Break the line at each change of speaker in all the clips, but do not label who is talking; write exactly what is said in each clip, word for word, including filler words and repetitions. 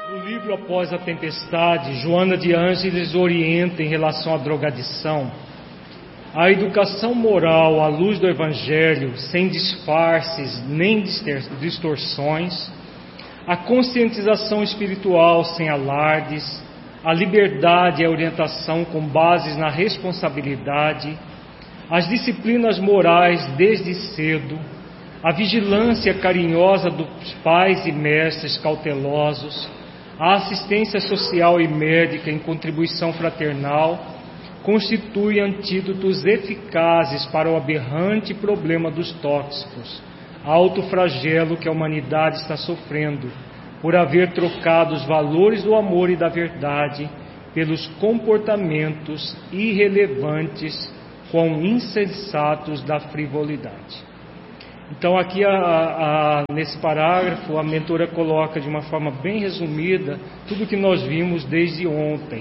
No livro Após a Tempestade, Joana de Ângeles orienta em relação à drogadição. A educação moral à luz do Evangelho, sem disfarces nem distorções, a conscientização espiritual sem alardes, a liberdade e a orientação com bases na responsabilidade, as disciplinas morais desde cedo, a vigilância carinhosa dos pais e mestres cautelosos, a assistência social e médica em contribuição fraternal, constituem antídotos eficazes para o aberrante problema dos tóxicos, alto flagelo que a humanidade está sofrendo, por haver trocado os valores do amor e da verdade pelos comportamentos irrelevantes com insensatos da frivolidade. Então aqui a, a, nesse parágrafo a mentora coloca de uma forma bem resumida tudo que nós vimos desde ontem.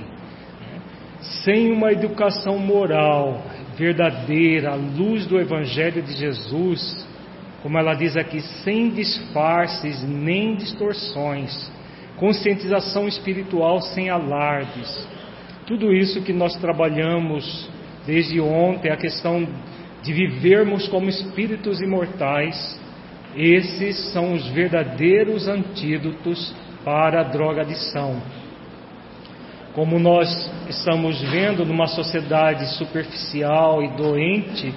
Sem uma educação moral verdadeira, à luz do Evangelho de Jesus, como ela diz aqui, sem disfarces nem distorções, conscientização espiritual sem alardes, tudo isso que nós trabalhamos desde ontem, a questão de vivermos como espíritos imortais, esses são os verdadeiros antídotos para a drogadição. Como nós estamos vendo numa sociedade superficial e doente,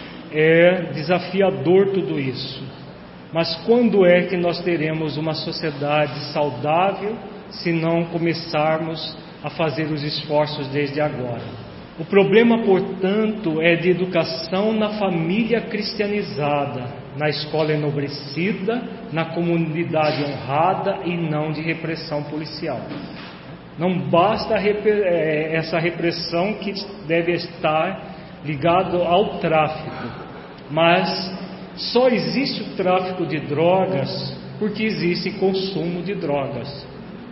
é desafiador tudo isso. Mas quando é que nós teremos uma sociedade saudável, se não começarmos a fazer os esforços desde agora? O problema, portanto, é de educação na família cristianizada, na escola enobrecida, na comunidade honrada e não de repressão policial. Não basta essa repressão que deve estar ligada ao tráfico, mas só existe o tráfico de drogas porque existe consumo de drogas.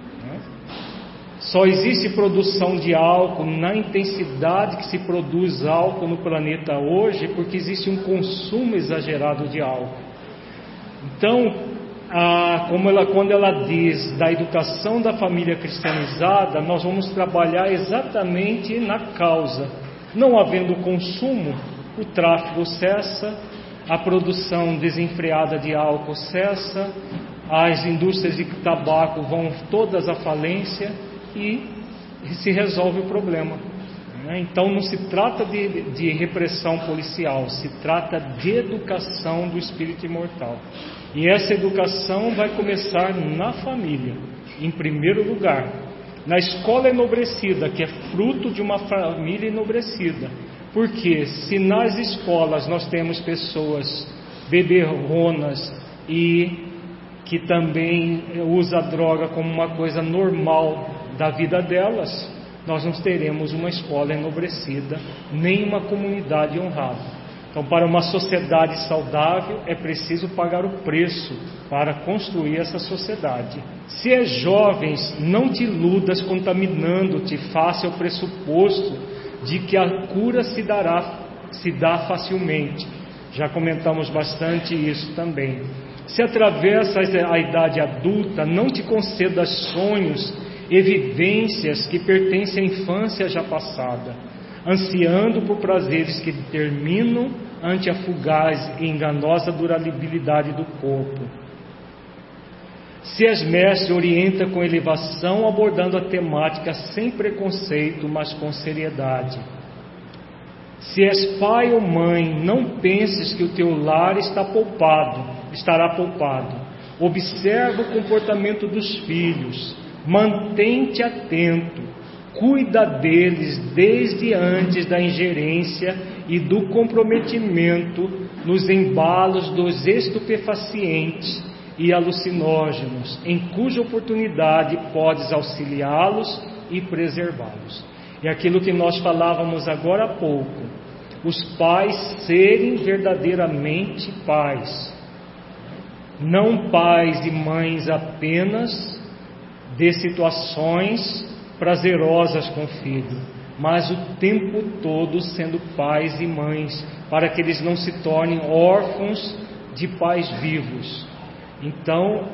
Só existe produção de álcool na intensidade que se produz álcool no planeta hoje porque existe um consumo exagerado de álcool. Então, a, como ela, quando ela diz da educação da família cristianizada, nós vamos trabalhar exatamente na causa. Não havendo consumo, o tráfico cessa, a produção desenfreada de álcool cessa, as indústrias de tabaco vão todas à falência e se resolve o problema. Então não se trata de, de repressão policial, se trata de educação do espírito imortal. E essa educação vai começar na família, em primeiro lugar, na escola enobrecida, que é fruto de uma família enobrecida. Porque se nas escolas nós temos pessoas beberronas e que também usa droga como uma coisa normal da vida delas, nós não teremos uma escola enobrecida, nem uma comunidade honrada. Então, para uma sociedade saudável, é preciso pagar o preço para construir essa sociedade. Se és jovens, não te iludas contaminando-te face ao pressuposto de que a cura se dará, se dá facilmente. Já comentamos bastante isso também. Se atravessas a idade adulta, não te concedas sonhos e vivências que pertencem à infância já passada, ansiando por prazeres que determinam ante a fugaz e enganosa durabilidade do corpo. Se és mestre, orienta com elevação, abordando a temática sem preconceito, mas com seriedade. Se és pai ou mãe, não penses que o teu lar está poupado, estará poupado. Observa o comportamento dos filhos, mantém-te atento, cuida deles desde antes da ingerência e do comprometimento nos embalos dos estupefacientes e alucinógenos, em cuja oportunidade podes auxiliá-los e preservá-los. É aquilo que nós falávamos agora há pouco, os pais serem verdadeiramente pais, não pais e mães apenas de situações prazerosas com o filho, mas o tempo todo sendo pais e mães, para que eles não se tornem órfãos de pais vivos. Então,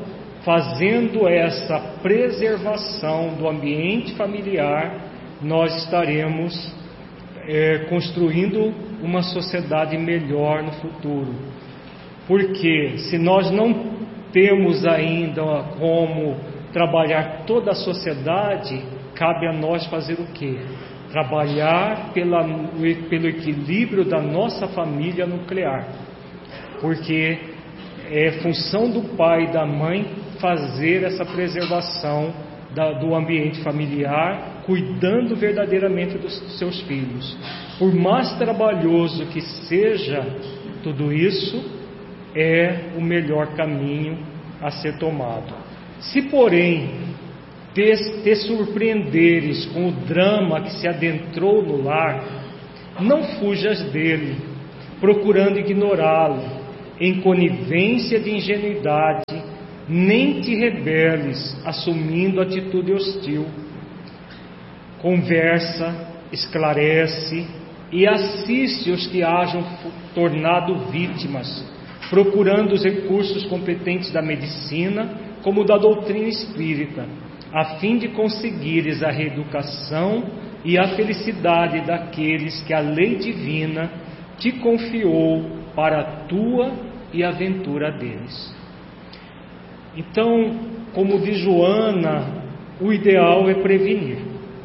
fazendo essa preservação do ambiente familiar, nós estaremos é, construindo uma sociedade melhor no futuro. Porque se nós não temos ainda como trabalhar toda a sociedade, cabe a nós fazer o quê? Trabalhar pela, pelo equilíbrio da nossa família nuclear. Porque é função do pai e da mãe fazer essa preservação da, do ambiente familiar, cuidando verdadeiramente dos seus filhos. Por mais trabalhoso que seja tudo isso, é o melhor caminho a ser tomado. Se, porém, te, te surpreenderes com o drama que se adentrou no lar, não fujas dele, procurando ignorá-lo, em conivência de ingenuidade, nem te rebeles, assumindo atitude hostil. Conversa, esclarece e assiste os que hajam tornado vítimas, procurando os recursos competentes da medicina como da doutrina espírita, a fim de conseguires a reeducação e a felicidade daqueles que a lei divina te confiou para a tua e a aventura deles. Então, como diz Joana, o ideal é prevenir.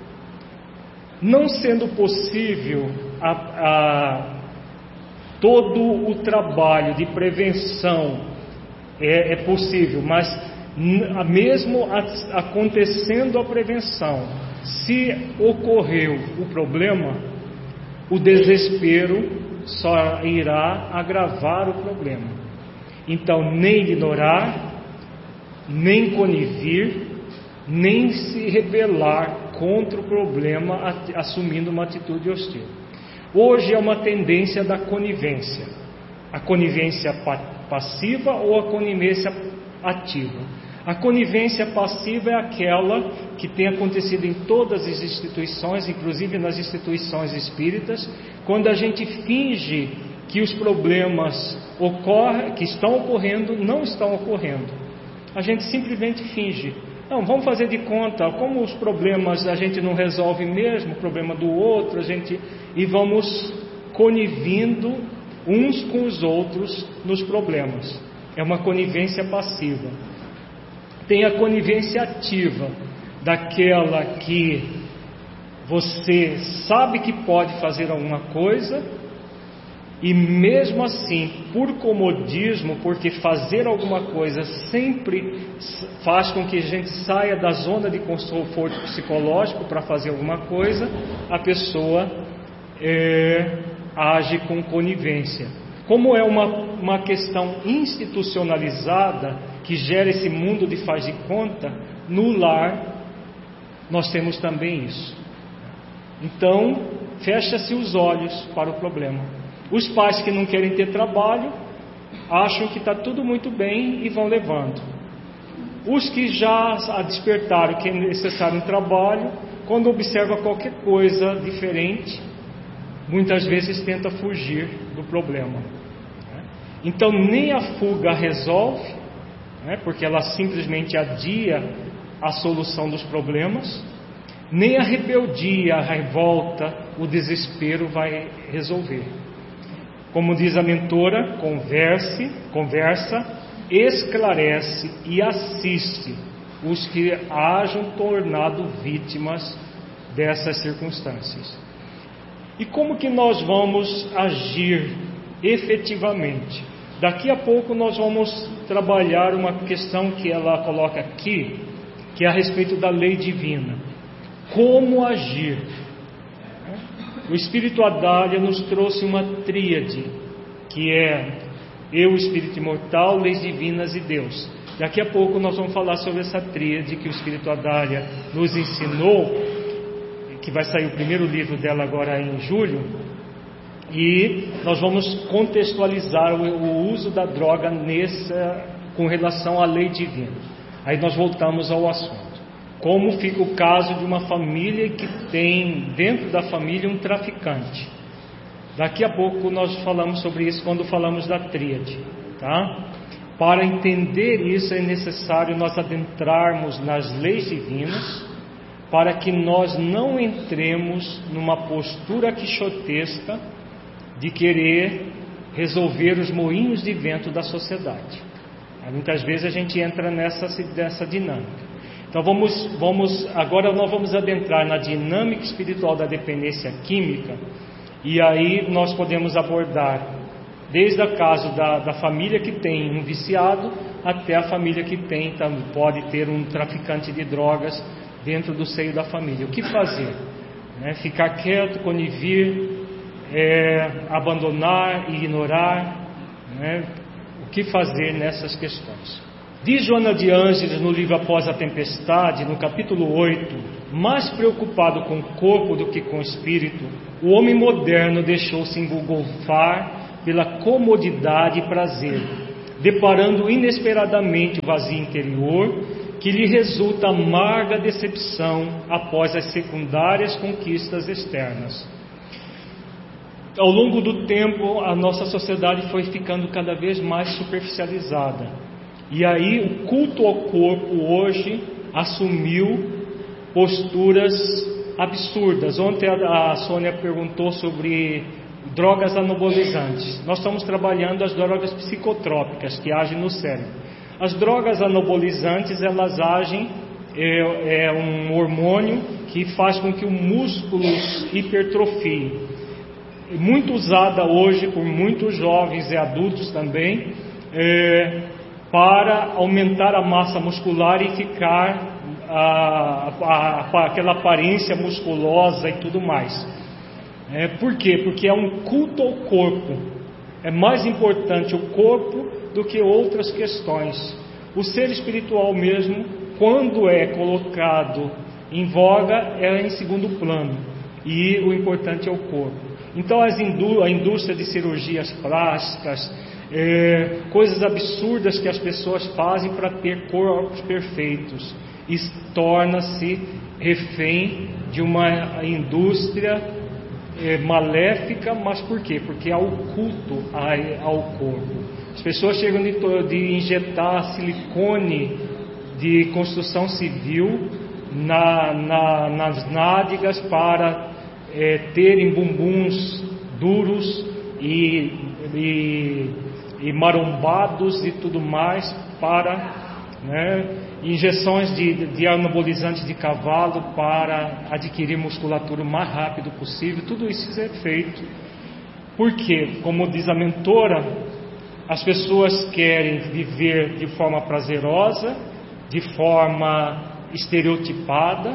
Não sendo possível a, a, todo o trabalho de prevenção é, é possível, mas mesmo a, acontecendo a prevenção, se ocorreu o problema, o desespero só irá agravar o problema. Então, nem ignorar, nem conivir, nem se rebelar contra o problema assumindo uma atitude hostil. Hoje é uma tendência da conivência, a conivência passiva ou a conivência ativa. A conivência passiva é aquela que tem acontecido em todas as instituições, inclusive nas instituições espíritas, quando a gente finge que os problemas ocorrem, que estão ocorrendo, não estão ocorrendo. A gente simplesmente finge. Não, vamos fazer de conta, como os problemas a gente não resolve mesmo, o problema do outro, a gente, e vamos conivindo uns com os outros nos problemas. É uma conivência passiva. Tem a conivência ativa, daquela que você sabe que pode fazer alguma coisa, e mesmo assim, por comodismo, porque fazer alguma coisa sempre faz com que a gente saia da zona de conforto psicológico para fazer alguma coisa, a pessoa é, age com conivência. Como é uma, uma questão institucionalizada, que gera esse mundo de faz de conta, no lar nós temos também isso. Então, fecha-se os olhos para o problema. Os pais que não querem ter trabalho, acham que está tudo muito bem e vão levando. Os que já despertaram que é necessário um trabalho, quando observa qualquer coisa diferente, muitas vezes tenta fugir do problema. Então, nem a fuga resolve, né, porque ela simplesmente adia a solução dos problemas, nem a rebeldia, a revolta, o desespero vai resolver. Como diz a mentora, converse, conversa, esclarece e assiste os que hajam tornado vítimas dessas circunstâncias. E como que nós vamos agir efetivamente? Daqui a pouco nós vamos trabalhar uma questão que ela coloca aqui, que é a respeito da lei divina. Como agir? O Espírito Adália nos trouxe uma tríade, que é eu, Espírito Imortal, Leis Divinas e Deus. Daqui a pouco nós vamos falar sobre essa tríade que o Espírito Adália nos ensinou, que vai sair o primeiro livro dela agora em julho, e nós vamos contextualizar o, o uso da droga nessa, com relação à lei divina. Aí nós voltamos ao assunto. Como fica o caso de uma família que tem dentro da família um traficante. Daqui a pouco nós falamos sobre isso quando falamos da tríade, tá? Para entender isso é necessário nós adentrarmos nas leis divinas, para que nós não entremos numa postura quixotesca de querer resolver os moinhos de vento da sociedade. Muitas vezes a gente entra nessa, nessa dinâmica. Então vamos, vamos, agora nós vamos adentrar na dinâmica espiritual da dependência química, e aí nós podemos abordar desde o caso da, da família que tem um viciado, até a família que tem, pode ter um traficante de drogas dentro do seio da família. O que fazer? Né? Ficar quieto, conivir, é, abandonar, ignorar, né? O que fazer nessas questões? Diz Joana de Ângeles no livro Após a Tempestade, no capítulo oito: mais preocupado com o corpo do que com o espírito, o homem moderno deixou-se engolfar pela comodidade e prazer, deparando inesperadamente o vazio interior, que lhe resulta amarga decepção após as secundárias conquistas externas. Ao longo do tempo, a nossa sociedade foi ficando cada vez mais superficializada, e aí o culto ao corpo hoje assumiu posturas absurdas. Ontem a Sônia perguntou sobre drogas anabolizantes. Nós estamos trabalhando as drogas psicotrópicas que agem no cérebro. As drogas anabolizantes, elas agem, é, é um hormônio que faz com que o músculo hipertrofie. Muito usada hoje por muitos jovens e adultos também, é, para aumentar a massa muscular e ficar a, a, a, aquela aparência musculosa e tudo mais. É, por quê? Porque é um culto ao corpo. É mais importante o corpo do que outras questões. O ser espiritual mesmo, quando é colocado em voga, é em segundo plano, e o importante é o corpo. Então as indú- a indústria de cirurgias plásticas, é, coisas absurdas que as pessoas fazem para ter corpos perfeitos, e torna-se refém de uma indústria É, maléfica. Mas por quê? Porque há o culto ao corpo. As pessoas chegam de, de injetar silicone de construção civil na, na, nas nádegas para é, terem bumbuns duros e, e, e marombados e tudo mais, para, né, injeções de, de anabolizantes de cavalo para adquirir musculatura o mais rápido possível. Tudo isso é feito porque, como diz a mentora, as pessoas querem viver de forma prazerosa, de forma estereotipada,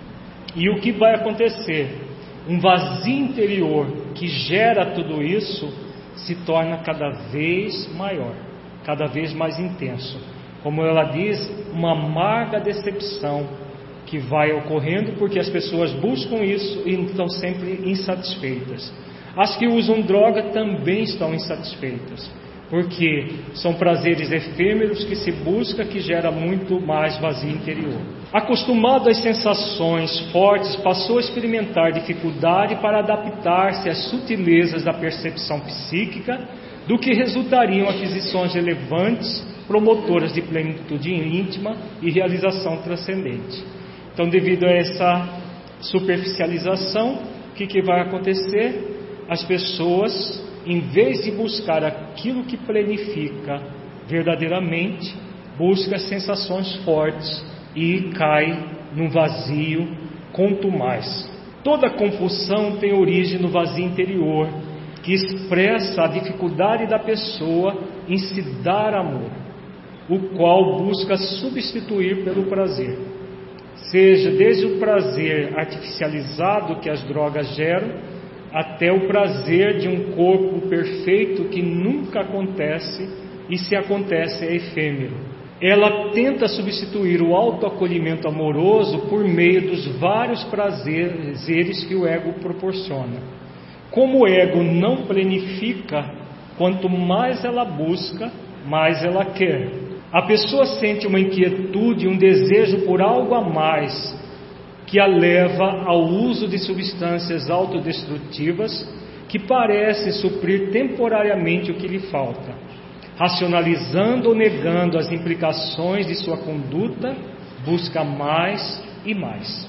e o que vai acontecer? Um vazio interior que gera tudo isso se torna cada vez maior, cada vez mais intenso. Como ela diz, uma amarga decepção que vai ocorrendo porque as pessoas buscam isso e estão sempre insatisfeitas. As que usam droga também estão insatisfeitas, porque são prazeres efêmeros que se busca, que gera muito mais vazio interior. Acostumado às sensações fortes, passou a experimentar dificuldade para adaptar-se às sutilezas da percepção psíquica, do que resultariam aquisições relevantes, promotoras de plenitude íntima e realização transcendente. Então, devido a essa superficialização, o que, que vai acontecer? As pessoas, em vez de buscar aquilo que planifica verdadeiramente, busca sensações fortes e cai num vazio quanto mais. Toda confusão tem origem no vazio interior, que expressa a dificuldade da pessoa em se dar amor, o qual busca substituir pelo prazer, seja desde o prazer artificializado que as drogas geram, até o prazer de um corpo perfeito que nunca acontece, e se acontece é efêmero. Ela tenta substituir o autoacolhimento amoroso por meio dos vários prazeres que o ego proporciona. Como o ego não planifica, quanto mais ela busca, mais ela quer. A pessoa sente uma inquietude, um desejo por algo a mais, que a leva ao uso de substâncias autodestrutivas, que parecem suprir temporariamente o que lhe falta. racionalizando ou negando as implicações de sua conduta, busca mais e mais.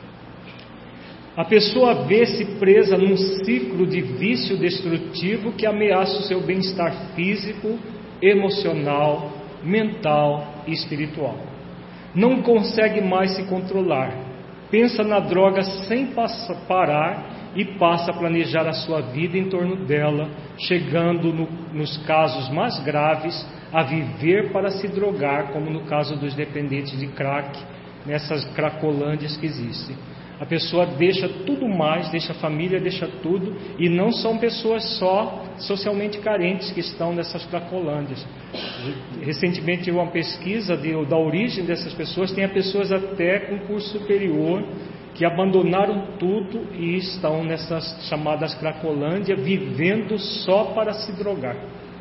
A pessoa vê-se presa num ciclo de vício destrutivo que ameaça o seu bem-estar físico, emocional, mental e espiritual. Não consegue mais se controlar, pensa na droga sem parar e passa a planejar a sua vida em torno dela, chegando no, nos casos mais graves a viver para se drogar, como no caso dos dependentes de crack, nessas cracolândias que existem. A pessoa deixa tudo mais, deixa a família, deixa tudo, e não são pessoas só socialmente carentes que estão nessas cracolândias. Recentemente tive uma pesquisa de, da origem dessas pessoas, tem pessoas até com curso superior que abandonaram tudo e estão nessas chamadas cracolândia, vivendo só para se drogar.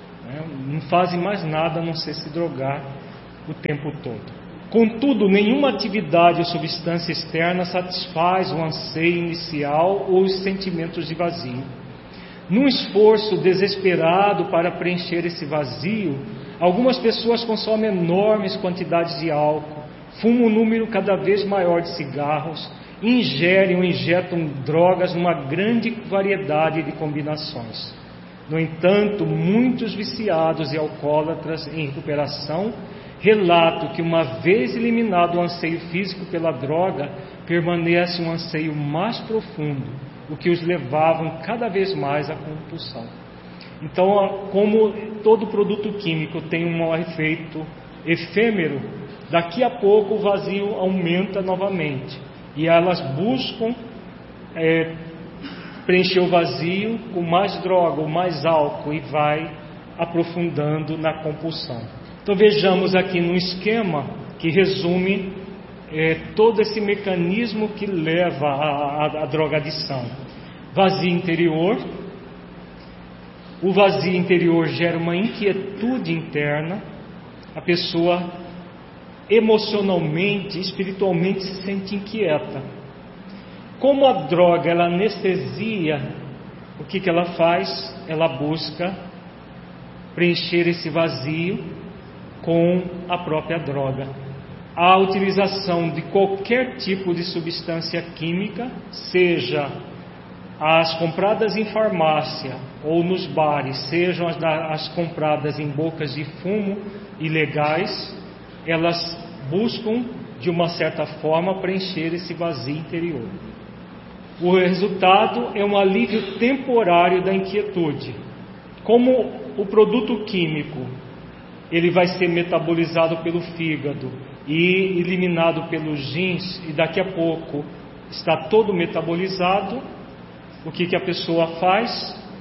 Não fazem mais nada a não ser se drogar o tempo todo. Contudo, nenhuma atividade ou substância externa satisfaz o anseio inicial ou os sentimentos de vazio. Num esforço desesperado para preencher esse vazio, algumas pessoas consomem enormes quantidades de álcool, fumam um número cada vez maior de cigarros, ingerem ou injetam drogas numa grande variedade de combinações. No entanto, muitos viciados e alcoólatras em recuperação relatam que, uma vez eliminado o anseio físico pela droga, permanece um anseio mais profundo, o que os levavam cada vez mais à compulsão. Então, como todo produto químico tem um efeito efêmero, daqui a pouco o vazio aumenta novamente e elas buscam é, preencher o vazio com mais droga ou mais álcool e vai aprofundando na compulsão. Então vejamos aqui num esquema que resume é, todo esse mecanismo que leva à drogadição. Vazio interior. O vazio interior gera uma inquietude interna. A pessoa emocionalmente, espiritualmente se sente inquieta. Como a droga ela anestesia, o que, que ela faz? Ela busca preencher esse vazio com a própria droga. A utilização de qualquer tipo de substância química, seja as compradas em farmácia ou nos bares, sejam as, as compradas em bocas de fumo ilegais, elas buscam de uma certa forma preencher esse vazio interior. O resultado é um alívio temporário da inquietude. Como o produto químico ele vai ser metabolizado pelo fígado e eliminado pelos rins, e daqui a pouco está todo metabolizado, o que, que a pessoa faz?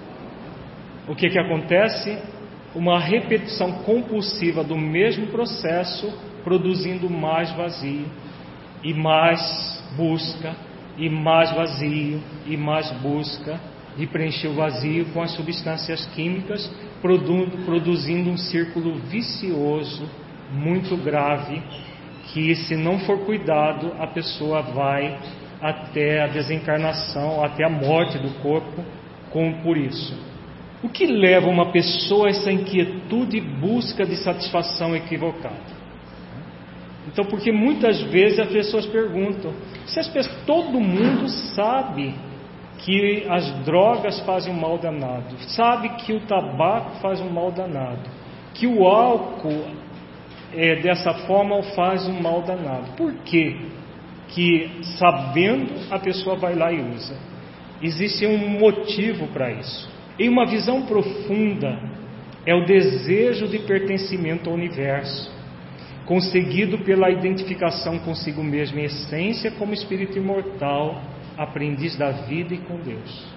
O que, que acontece? Uma repetição compulsiva do mesmo processo, produzindo mais vazio, e mais busca, e mais vazio, e mais busca de preencher o vazio com as substâncias químicas, produzindo um círculo vicioso muito grave, que, se não for cuidado, a pessoa vai até a desencarnação, até a morte do corpo com, por isso. O que leva uma pessoa a essa inquietude e busca de satisfação equivocada? Então, porque muitas vezes as pessoas perguntam, se as pessoas, todo mundo sabe que as drogas fazem um mal danado, sabe que o tabaco faz um mal danado, que o álcool é, dessa forma faz um mal danado. Por quê? Que, sabendo, a pessoa vai lá e usa. Existe um motivo para isso. Em uma visão profunda, é o desejo de pertencimento ao universo, conseguido pela identificação consigo mesmo em essência como espírito imortal, aprendiz da vida e com Deus.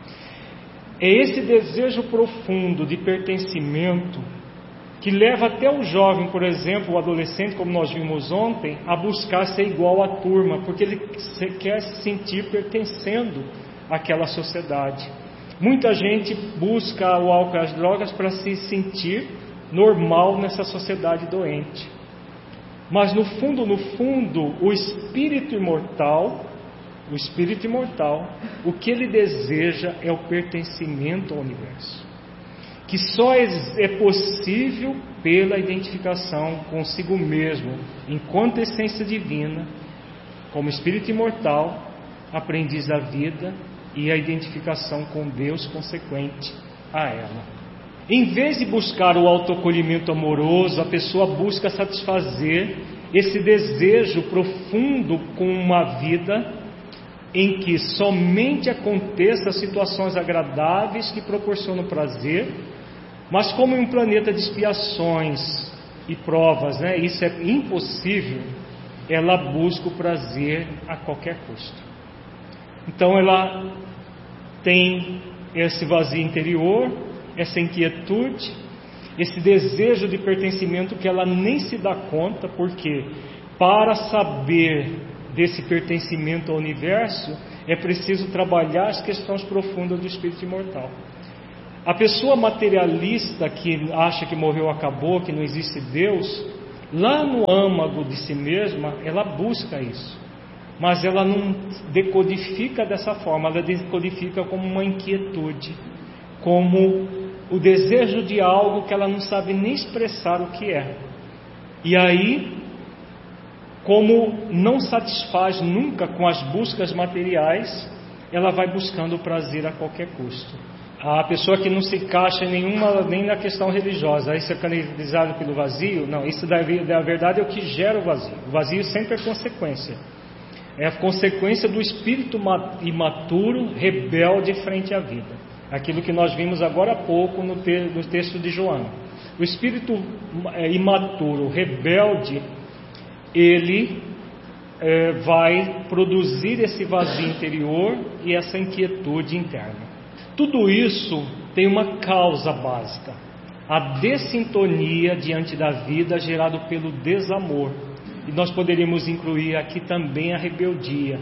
É esse desejo profundo de pertencimento que leva até o jovem, por exemplo, o adolescente, como nós vimos ontem, a buscar ser igual à turma, porque ele quer se sentir pertencendo àquela sociedade. Muita gente busca o álcool e as drogas para se sentir normal nessa sociedade doente. Mas no fundo, no fundo, o espírito imortal, o espírito imortal, o que ele deseja é o pertencimento ao universo. que só é possível pela identificação consigo mesmo, enquanto essência divina, como espírito imortal, aprendiz da vida, e a identificação com Deus consequente a ela. Em vez de buscar o autoacolhimento amoroso, a pessoa busca satisfazer esse desejo profundo com uma vida em que somente aconteçam situações agradáveis que proporcionam prazer, mas como em um planeta de expiações e provas, né, isso é impossível, ela busca o prazer a qualquer custo. Então ela tem esse vazio interior, essa inquietude, esse desejo de pertencimento que ela nem se dá conta, porque para saber desse pertencimento ao universo é preciso trabalhar as questões profundas do espírito imortal. A pessoa materialista que acha que morreu, acabou, que não existe Deus, lá no âmago de si mesma, ela busca isso. Mas ela não decodifica dessa forma, ela decodifica como uma inquietude, como o desejo de algo que ela não sabe nem expressar o que é. E aí, como não satisfaz nunca com as buscas materiais, ela vai buscando o prazer a qualquer custo. A pessoa que não se encaixa em nenhuma, nem na questão religiosa, isso é canalizado pelo vazio, não, isso da, da verdade é o que gera o vazio. O vazio sempre é consequência. É a consequência do espírito imaturo, rebelde frente à vida. Aquilo que nós vimos agora há pouco no, te, no texto de João. O espírito imaturo, rebelde, ele é, vai produzir esse vazio interior e essa inquietude interna. Tudo isso tem uma causa básica: a dessintonia diante da vida gerado pelo desamor. E nós poderíamos incluir aqui também a rebeldia.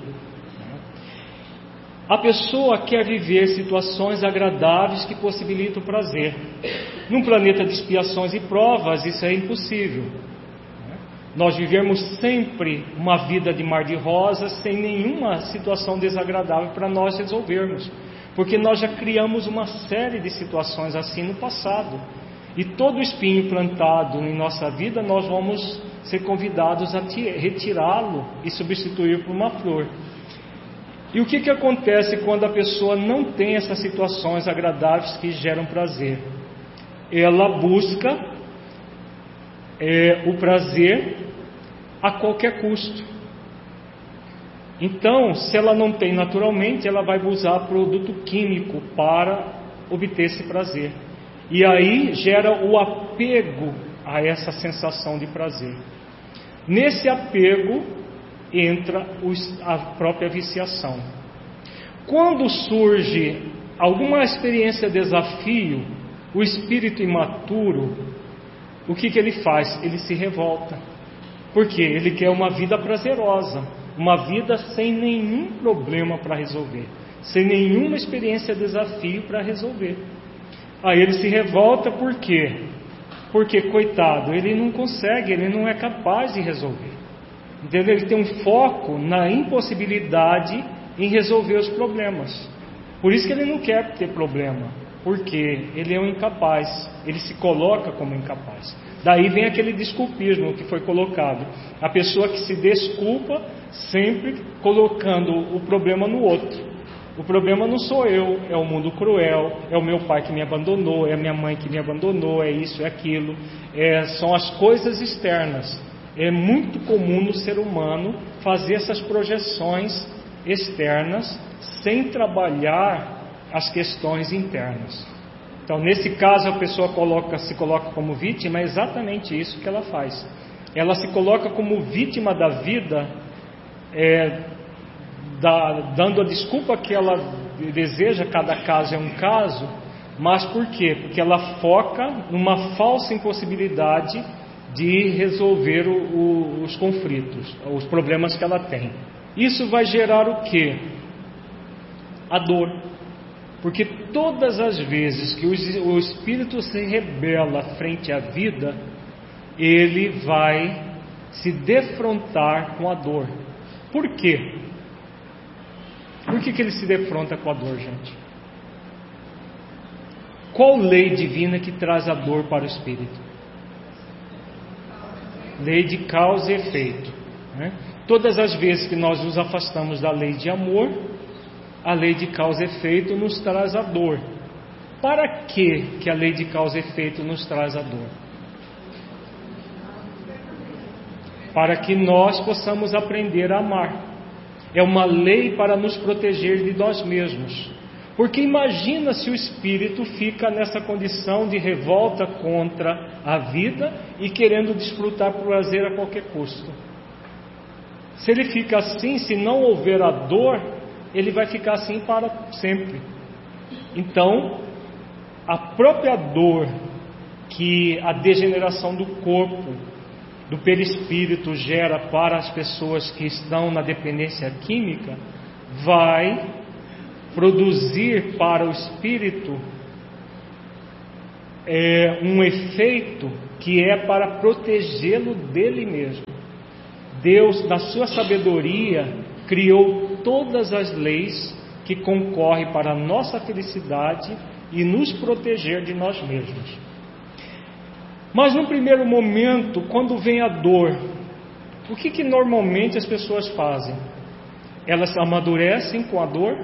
A pessoa quer viver situações agradáveis que possibilitam o prazer. Num planeta de expiações e provas, isso é impossível. Nós vivemos sempre uma vida de mar de rosas, sem nenhuma situação desagradável para nós resolvermos. Porque nós já criamos uma série de situações assim no passado. E todo espinho plantado em nossa vida, nós vamos ser convidados a retirá-lo e substituir por uma flor. E o que, que acontece quando a pessoa não tem essas situações agradáveis que geram prazer? Ela busca é, o prazer a qualquer custo. Então, se ela não tem naturalmente, ela vai usar produto químico para obter esse prazer. E aí gera o apego a essa sensação de prazer. Nesse apego entra a própria viciação. Quando surge alguma experiência de desafio, o espírito imaturo, o que, que ele faz? Ele se revolta. Porque ele quer uma vida prazerosa, uma vida sem nenhum problema para resolver, sem nenhuma experiência de desafio para resolver. Aí ele se revolta por quê? Porque, coitado, ele não consegue, ele não é capaz de resolver. Entendeu? Ele tem um foco na impossibilidade em resolver os problemas. Por isso que ele não quer ter problema, porque ele é um incapaz, ele se coloca como incapaz. Daí vem aquele desculpismo que foi colocado. A pessoa que se desculpa sempre colocando o problema no outro. O problema não sou eu, é o mundo cruel, é o meu pai que me abandonou, é a minha mãe que me abandonou, é isso, é aquilo. É, são as coisas externas. É muito comum no ser humano fazer essas projeções externas sem trabalhar as questões internas. Então, nesse caso, a pessoa coloca, se coloca como vítima, é exatamente isso que ela faz. Ela se coloca como vítima da vida, é, Da, dando a desculpa que ela deseja, cada caso é um caso, mas por quê? Porque ela foca numa falsa impossibilidade de resolver o, o, os conflitos, os problemas que ela tem. Isso vai gerar o quê? A dor. Porque todas as vezes que o, o espírito se rebela frente à vida, ele vai se defrontar com a dor. Por quê? Por que, que ele se defronta com a dor, gente? Qual lei divina que traz a dor para o espírito? Lei de causa e efeito, né? Todas as vezes que nós nos afastamos da lei de amor, a lei de causa e efeito nos traz a dor. Para que que a lei de causa e efeito nos traz a dor? Para que nós possamos aprender a amar. É uma lei para nos proteger de nós mesmos. Porque imagina se o espírito fica nessa condição de revolta contra a vida e querendo desfrutar prazer a qualquer custo. Se ele fica assim, se não houver a dor, ele vai ficar assim para sempre. Então, a própria dor que a degeneração do corpo, do perispírito gera para as pessoas que estão na dependência química, vai produzir para o espírito é, um efeito que é para protegê-lo dele mesmo. Deus, na sua sabedoria, criou todas as leis que concorrem para a nossa felicidade e nos proteger de nós mesmos. Mas no primeiro momento, quando vem a dor, o que que normalmente as pessoas fazem? Elas amadurecem com a dor?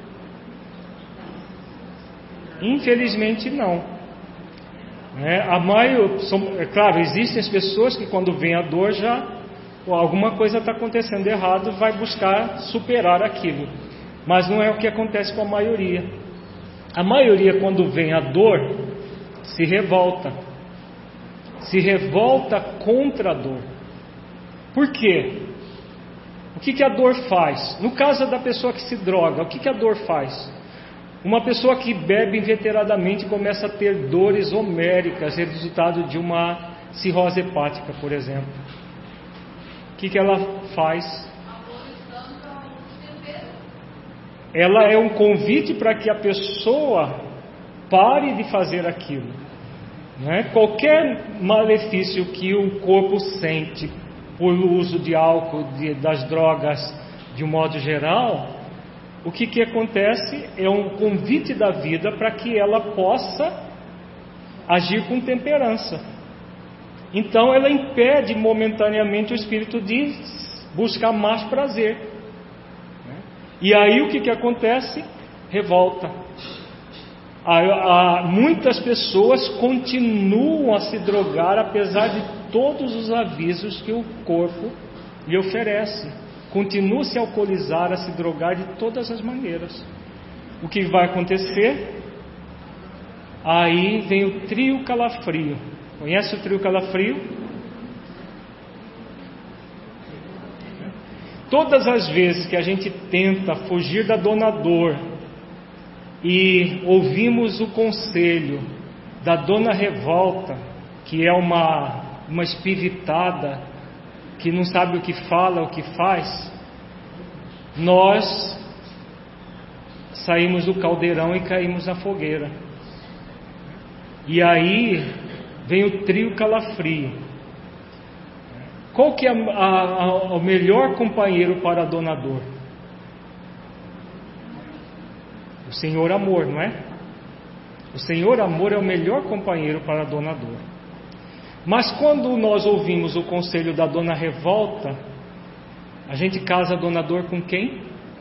Infelizmente não. É, a maioria, é claro, existem as pessoas que quando vem a dor já alguma coisa está acontecendo errado, vai buscar superar aquilo. Mas não é o que acontece com a maioria. A maioria, quando vem a dor, se revolta. Se revolta contra a dor. Por quê? O que que a dor faz? No caso da pessoa que se droga, o que que a dor faz? Uma pessoa que bebe inveteradamente começa a ter dores homéricas, resultado de uma cirrose hepática, por exemplo. O que que ela faz? Ela é um convite para que a pessoa pare de fazer aquilo. Não é? Qualquer malefício que o corpo sente por uso de álcool, de, das drogas, de um modo geral, o que que acontece? É um convite da vida para que ela possa agir com temperança. Então ela impede momentaneamente o espírito de buscar mais prazer. E aí o que que acontece? Revolta. Há, há, muitas pessoas continuam a se drogar apesar de todos os avisos que o corpo lhe oferece. Continua a se alcoolizar, a se drogar de todas as maneiras. O que vai acontecer? Aí vem o trio calafrio. Conhece o trio calafrio? Todas as vezes que a gente tenta fugir da dona dor e ouvimos o conselho da dona revolta, que é uma, uma espivitada, que não sabe o que fala, o que faz, nós saímos do caldeirão e caímos na fogueira. E aí vem o trio calafrio. Qual que é a, a, a, o melhor companheiro para a dona dor? O Senhor Amor, não é? O Senhor Amor é o melhor companheiro para a dona dor. Mas quando nós ouvimos o conselho da dona revolta, a gente casa a dona dor com quem?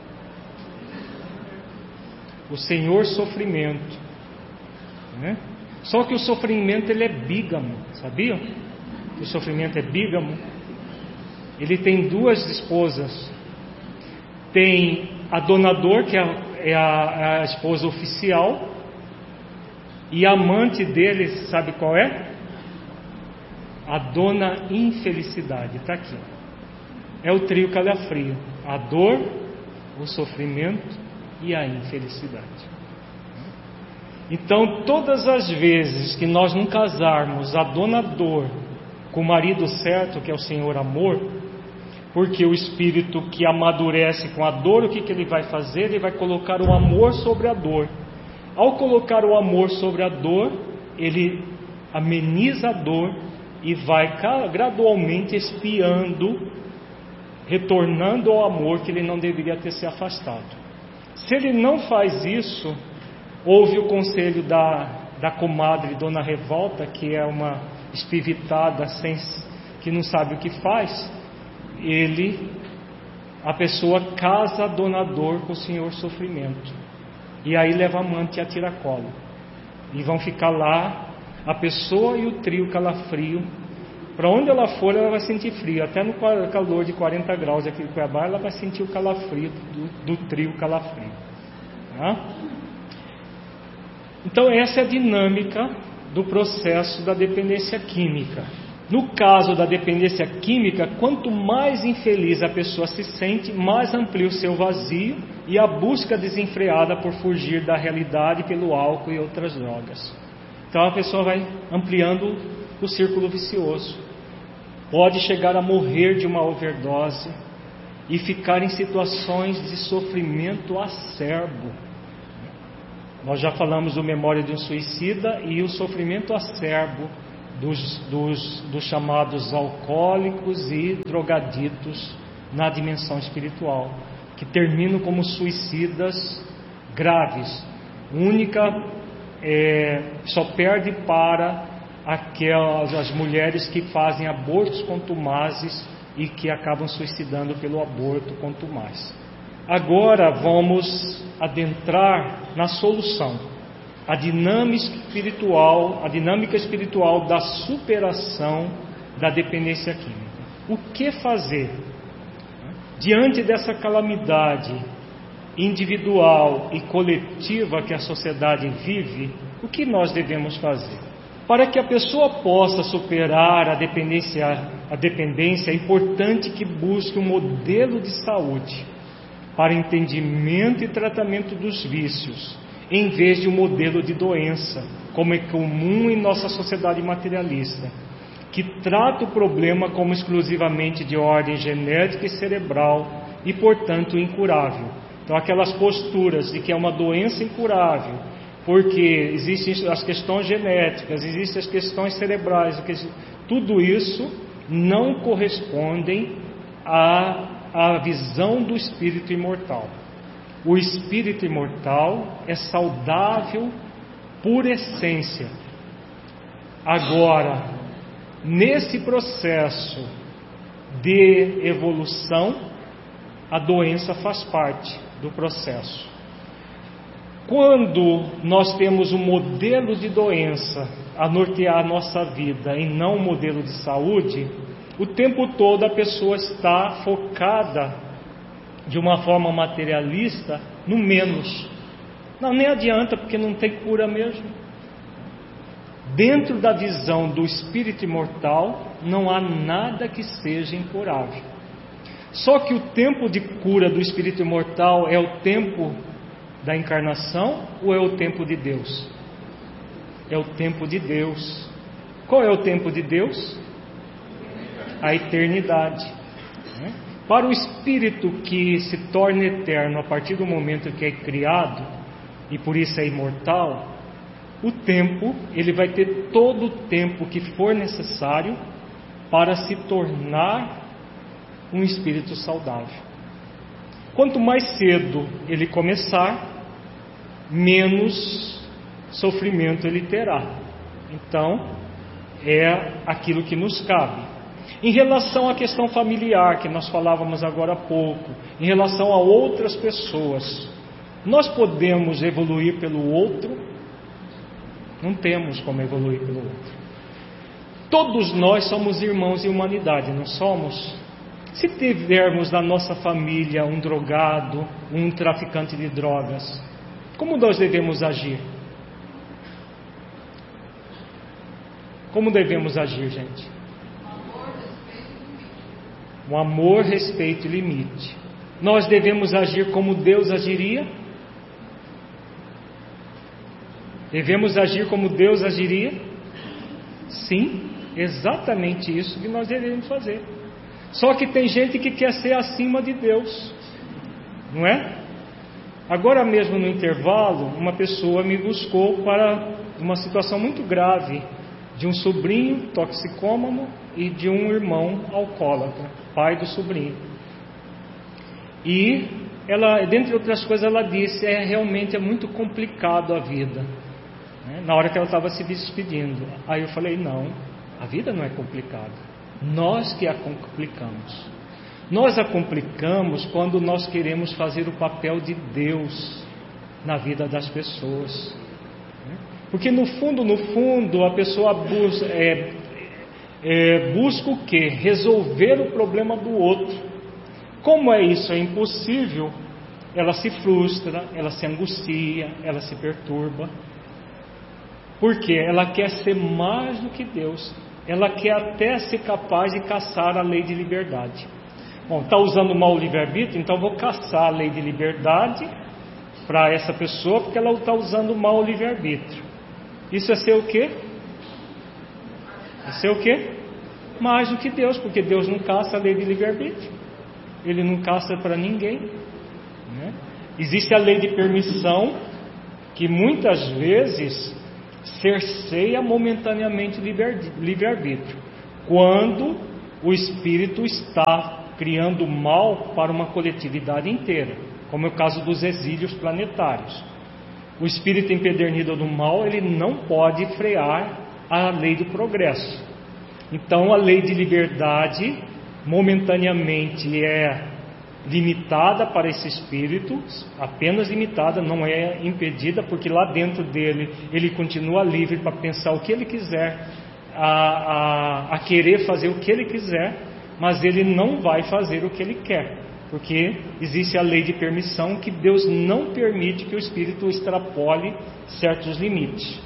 O Senhor Sofrimento, né? Só que o sofrimento ele é bígamo, sabiam? O sofrimento é bígamo. Ele tem duas esposas. Tem a dona dor, que é a, é a, a esposa oficial, e a amante dele, sabe qual é? A dona infelicidade. Está aqui. É o trio calafrio: a dor, o sofrimento e a infelicidade. Então, todas as vezes que nós não casarmos a dona dor com o marido certo, que é o Senhor Amor, porque o espírito que amadurece com a dor, o que, que ele vai fazer? Ele vai colocar o amor sobre a dor. Ao colocar o amor sobre a dor, ele ameniza a dor e vai gradualmente expiando, retornando ao amor que ele não deveria ter se afastado. Se ele não faz isso, ouve o conselho da, da comadre Dona Revolta, que é uma espivitada sem, que não sabe o que faz, ele, a pessoa casa a Dona Dor com o Senhor Sofrimento, e aí leva a amante a tiracolo, e vão ficar lá, a pessoa e o trio calafrio. Para onde ela for, ela vai sentir frio. Até no calor de quarenta graus aqui em Cuiabá, ela vai sentir o calafrio do, do trio calafrio. Tá? Então essa é a dinâmica do processo da dependência química. No caso da dependência química, quanto mais infeliz a pessoa se sente, mais amplia o seu vazio e a busca desenfreada por fugir da realidade pelo álcool e outras drogas. Então a pessoa vai ampliando o círculo vicioso. Pode chegar a morrer de uma overdose e ficar em situações de sofrimento acerbo. Nós já falamos do Memória de um Suicida e o sofrimento acerbo dos, dos, dos chamados alcoólicos e drogaditos na dimensão espiritual, que terminam como suicidas graves. Única, é, só perde para aquelas as mulheres que fazem abortos contumazes e que acabam suicidando pelo aborto contumaz. Agora vamos adentrar na solução, a dinâmica espiritual, a dinâmica espiritual da superação da dependência química. O que fazer diante dessa calamidade individual e coletiva que a sociedade vive? O que nós devemos fazer? Para que a pessoa possa superar a dependência, a dependência, é importante que busque um modelo de saúde para entendimento e tratamento dos vícios, em vez de um modelo de doença, como é comum em nossa sociedade materialista, que trata o problema como exclusivamente de ordem genética e cerebral e, portanto, incurável. Então, aquelas posturas de que é uma doença incurável, porque existem as questões genéticas, existem as questões cerebrais, tudo isso não correspondem à, à visão do espírito imortal. O espírito imortal é saudável por essência. Agora, nesse processo de evolução, a doença faz parte do processo. Quando nós temos um modelo de doença a nortear a nossa vida e não um modelo de saúde, o tempo todo a pessoa está focada de uma forma materialista no menos. Não, nem adianta, porque não tem cura mesmo. Dentro da visão do espírito imortal, não há nada que seja incurável. Só que o tempo de cura do espírito imortal é o tempo da encarnação ou é o tempo de Deus? É o tempo de Deus. Qual é o tempo de Deus? A eternidade. Para o espírito que se torna eterno a partir do momento que é criado, e por isso é imortal, o tempo, ele vai ter todo o tempo que for necessário para se tornar um espírito saudável. Quanto mais cedo ele começar, menos sofrimento ele terá. Então, é aquilo que nos cabe. Em relação à questão familiar, que nós falávamos agora há pouco, em relação a outras pessoas, nós podemos evoluir pelo outro? Não temos como evoluir pelo outro. Todos nós somos irmãos em humanidade, não somos? Se tivermos na nossa família um drogado, um traficante de drogas, como nós devemos agir? Como devemos agir, gente? O amor, respeito e limite. Nós devemos agir como Deus agiria? Devemos agir como Deus agiria? Sim, exatamente isso que nós devemos fazer. Só que tem gente que quer ser acima de Deus, não é? Agora mesmo no intervalo, uma pessoa me buscou para uma situação muito grave, de um sobrinho toxicômano e de um irmão alcoólatra, pai do sobrinho. E ela, dentre outras coisas, ela disse: é realmente é muito complicado a vida. né? Na hora que ela estava se despedindo. Aí eu falei, não, a vida não é complicada. Nós que a complicamos. Nós a complicamos quando nós queremos fazer o papel de Deus na vida das pessoas. Porque no fundo, no fundo, a pessoa busca, é, é, busca o quê? Resolver o problema do outro. Como é isso? É impossível. Ela se frustra, ela se angustia, ela se perturba. Por quê? Ela quer ser mais do que Deus. Ela quer até ser capaz de caçar a lei de liberdade. Bom, está usando mal o livre-arbítrio, então vou caçar a lei de liberdade para essa pessoa, porque ela está usando mal o livre-arbítrio. Isso é ser o quê? É ser o quê? Mais do que Deus, porque Deus não caça a lei de livre-arbítrio. Ele não caça para ninguém, né? Existe a lei de permissão, que muitas vezes cerceia momentaneamente o livre-arbítrio, quando o espírito está criando mal para uma coletividade inteira, como é o caso dos exílios planetários. O espírito empedernido do mal, ele não pode frear a lei do progresso. Então a lei de liberdade momentaneamente é limitada para esse espírito, apenas limitada, não é impedida, porque lá dentro dele ele continua livre para pensar o que ele quiser, a, a, a querer fazer o que ele quiser, mas ele não vai fazer o que ele quer, porque existe a lei de permissão, que Deus não permite que o espírito extrapole certos limites.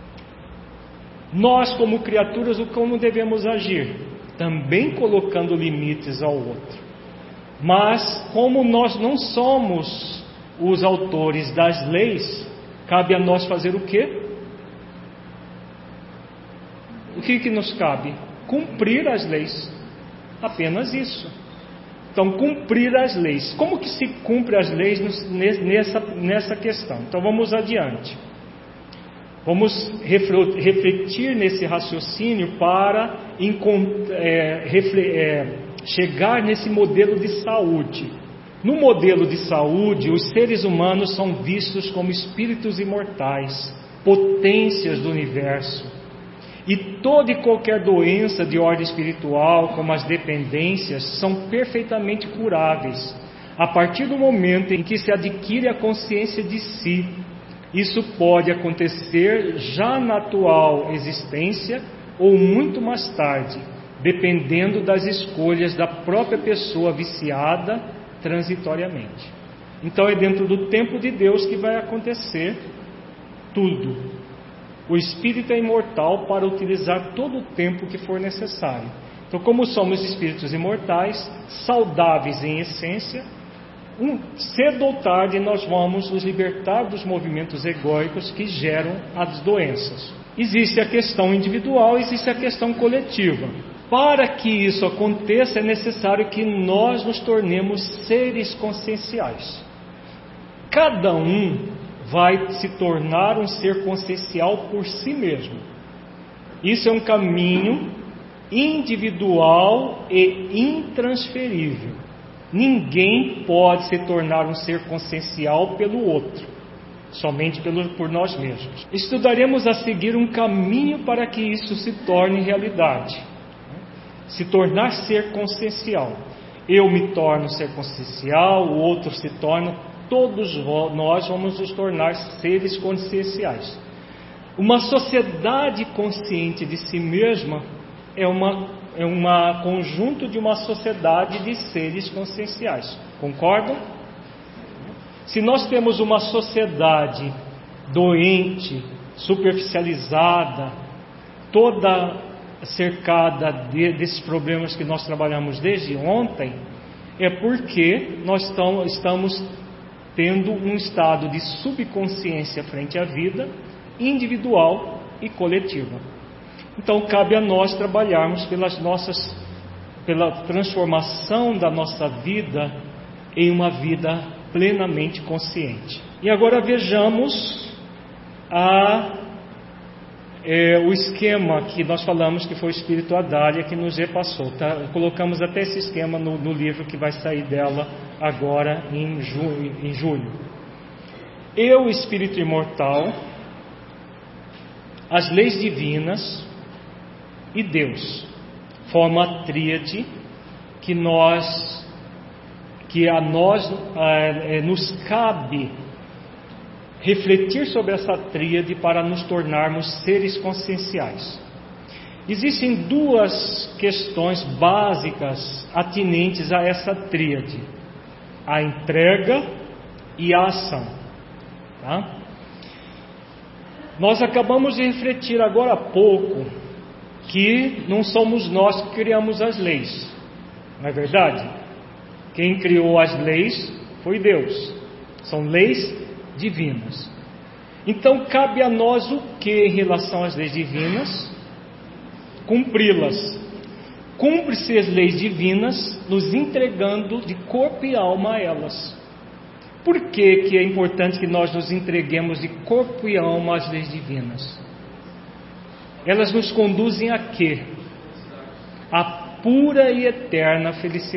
Nós, como criaturas, como devemos agir? Também colocando limites ao outro. Mas, como nós não somos os autores das leis, cabe a nós fazer o quê? O que que nos cabe? Cumprir as leis. Apenas isso. Então, cumprir as leis. Como que se cumpre as leis nessa, nessa questão? Então, vamos adiante. Vamos refletir nesse raciocínio para é, refle, é, chegar nesse modelo de saúde. No modelo de saúde, os seres humanos são vistos como espíritos imortais, potências do universo. E toda e qualquer doença de ordem espiritual, como as dependências, são perfeitamente curáveis, a partir do momento em que se adquire a consciência de si. Isso pode acontecer já na atual existência ou muito mais tarde, dependendo das escolhas da própria pessoa viciada transitoriamente. Então é dentro do tempo de Deus que vai acontecer tudo. O espírito é imortal para utilizar todo o tempo que for necessário. Então, como somos espíritos imortais, saudáveis em essência, um, cedo ou tarde nós vamos nos libertar dos movimentos egóicos que geram as doenças. Existe a questão individual, existe a questão coletiva. Para que isso aconteça, é necessário que nós nos tornemos seres conscienciais. Cada um vai se tornar um ser consciencial por si mesmo. Isso é um caminho individual e intransferível. Ninguém pode se tornar um ser consciencial pelo outro, somente pelo, por nós mesmos. Estudaremos a seguir um caminho para que isso se torne realidade. Se tornar ser consciencial. Eu me torno ser consciencial, o outro se torna. Todos nós vamos nos tornar seres conscienciais. Uma sociedade consciente de si mesma é uma é um conjunto de uma sociedade de seres conscienciais. Concordam? Se nós temos uma sociedade doente, superficializada, toda cercada de, desses problemas que nós trabalhamos desde ontem, é porque nós estamos tendo um estado de subconsciência frente à vida, individual e coletiva. Então cabe a nós trabalharmos pelas nossas, pela transformação da nossa vida em uma vida plenamente consciente. E agora vejamos a, é, o esquema que nós falamos, que foi o Espírito Adália que nos repassou. Tá? Colocamos até esse esquema no, no livro que vai sair dela agora em julho, em julho. Eu, espírito imortal, as leis divinas e Deus. Forma a tríade que nós, que a nós é, nos cabe refletir sobre essa tríade para nos tornarmos seres conscienciais. Existem duas questões básicas atinentes a essa tríade: a entrega e a ação. Tá? Nós acabamos de refletir agora há pouco que não somos nós que criamos as leis, não é verdade? Quem criou as leis foi Deus. São leis divinas. Então cabe a nós o que em relação às leis divinas? Cumpri-las. Cumpre-se as leis divinas nos entregando de corpo e alma a elas. Por que que é importante que nós nos entreguemos de corpo e alma às leis divinas? Elas nos conduzem a quê? A pura e eterna felicidade.